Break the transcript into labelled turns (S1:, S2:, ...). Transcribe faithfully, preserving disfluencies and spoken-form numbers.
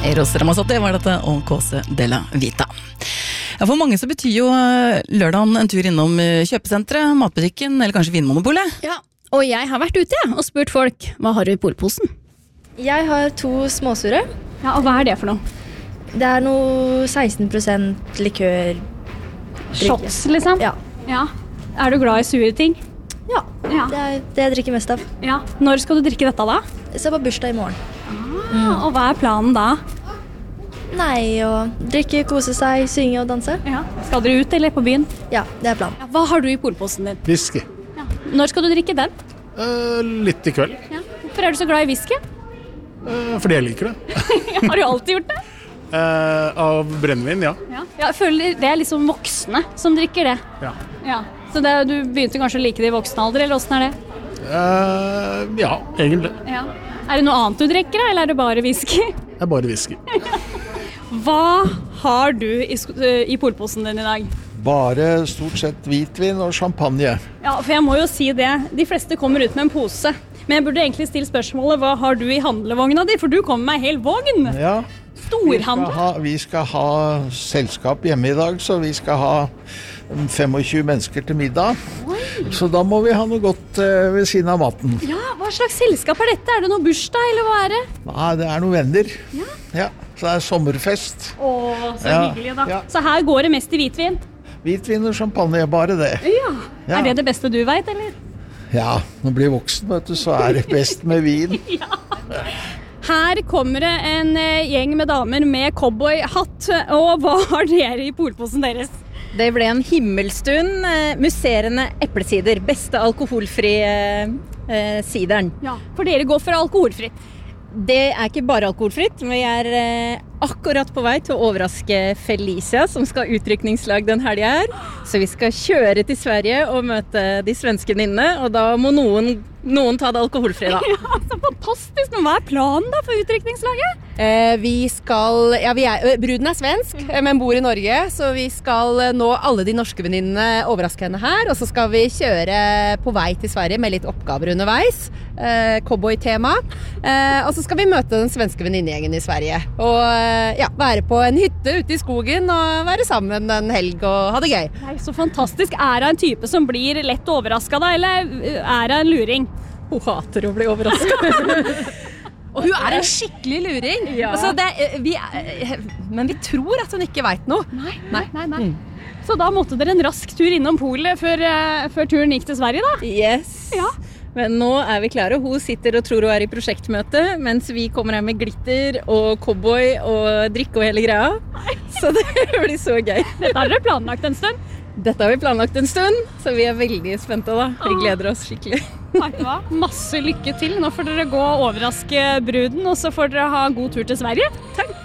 S1: Eros Ramazzotti var dette, og Kåse Della Vita. Ja, for mange så betyr jo lørdagen en tur innom kjøpesentret, matbutikken eller kanskje vinmonopolet.
S2: Ja, og jeg har vært ute og spurt folk, hva har du i polposen?
S3: Jeg har to småsure.
S2: Ja, og hva er det for noe?
S3: Det er noe seksten prosent likør.
S2: Shots, liksom?
S3: Ja.
S2: Ja. Er du glad i sure ting?
S3: Ja,
S2: Ja.
S3: det er det jeg drikker mest av.
S2: Ja. Når skal du drikke dette da?
S3: Så på bursdag i morgen.
S2: Ah, og hva er planen da?
S3: Nei, å drikke, kose seg, synge og danse.
S2: Ja. Skal dere ut eller på byen?
S3: Ja, det er planen.
S2: Ja, hva har du i polposen din?
S4: Whisky.
S2: Ja. Når skal du drikke den?
S4: Eh, litt i kveld.
S2: Ja. Hvorfor er du så glad i whisky?
S4: Eh, fordi jeg liker det.
S2: Har du alltid gjort det?
S4: Eh, av brennevin, ja.
S2: Ja. Jeg føler det er liksom voksne som drikker det.
S4: Ja.
S2: Ja. Så det, du begynte kanskje å like det i voksen alder, eller hvordan er det?
S4: Eh, ja, egentlig.
S2: Ja. Er det noe annet du drikker, eller er det bare whisky?
S4: Det er bare whisky.
S2: Hva har du i, sk- i polposen din i dag?
S5: Bare stort sett hvitvin og champagne.
S2: Ja, for jeg må jo si det. De fleste kommer ut med en pose. Men jeg burde egentlig stille spørsmålet, hva har du i handlevogna di? For du kommer med en hel vogn.
S5: Ja, vi skal,
S2: Storhandel.
S5: ha, vi skal ha selskap hjemme i dag, så vi skal ha tjuefem mennesker til middag.
S2: Oi.
S5: Så da må vi ha noe godt eh, ved siden av maten.
S2: Ja, hva slags selskap er dette? Er det noe bursdag, eller hva er det?
S5: Nei, det er noen venner. Ja. Så det er sommerfest.
S2: Åh, så
S5: Ja,
S2: hyggelig da.
S5: ja.
S2: Så her går det mest i hvitvin.
S5: Hvitvin og champagne, bare det.
S2: Ja.
S5: Ja.
S2: Er det det beste du vet, eller?
S5: Ja, når du blir voksen, vet du, så er det best med vin.
S2: Her kommer det en eh, gjeng med damer med cowboyhatt. Og hva har dere i polposen deres?
S6: Det ble en himmelstund eh, musserende eplesider. Beste alkoholfri eh, eh, sideren.
S2: Ja, for dere går for alkoholfritt.
S6: Det er ikke bare alkoholfritt, men vi er eh, akkurat på vei til å overraske Felicia, som skal ha utrykningslag den helgen her. Så vi skal kjøre til Sverige og møte de svenske venninnene, og da må noen, noen ta det alkoholfri da.
S2: Ja, så fantastisk. Men hva er planen da for utrykningslaget?
S7: Eh, vi skal, ja, vi er, bruden er svensk, eh, men bor i Norge, så vi skal eh, nå alle de norske venninnene, overraske henne her, og så skal vi kjøre på vei til Sverige med litt oppgaver underveis, eh, cowboy-tema, eh, og så skal vi møte den svenske venninnegjengen i Sverige, og eh, ja, være på en hytte ute i skogen og være sammen en helg og ha det gøy.
S2: Nei, så fantastisk. Er hun en type som blir lett overrasket da, eller er hun en luring?
S6: Hun hater å bli overrasket.
S7: Og hun er en skikkelig luring.
S6: Ja.
S7: Altså, det, vi, men vi tror at hun ikke vet noe.
S2: Nei, nei, nei. nei. Så da måtte dere en rask tur innom Polet før, uh, før turen gikk til Sverige da?
S6: Yes.
S2: Ja.
S6: Men nå er vi klare. Hun sitter og tror hun er i prosjektmøte, mens vi kommer her med glitter og cowboy og drikke og hele greia. Så det blir så gøy.
S2: Dette har dere planlagt en stund.
S6: Dette har vi planlagt en stund, så vi er veldig spente da. Vi gleder oss skikkelig.
S2: Vet du hva? Masse lykke til. Nå får dere gå og overraske bruden, og så får dere ha god tur til Sverige.
S6: Takk.